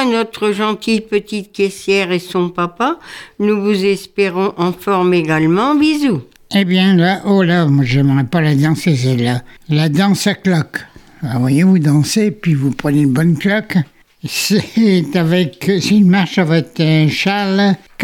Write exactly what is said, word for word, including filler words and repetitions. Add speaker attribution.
Speaker 1: à notre gentille petite caissière et son papa. Nous vous espérons en forme également. Bisous.
Speaker 2: Eh bien là, oh là, moi j'aimerais pas la danser celle-là. La danse à cloque. Ah, voyez, vous dansez, puis vous prenez une bonne cloque. C'est avec, c'est une marche avec un châle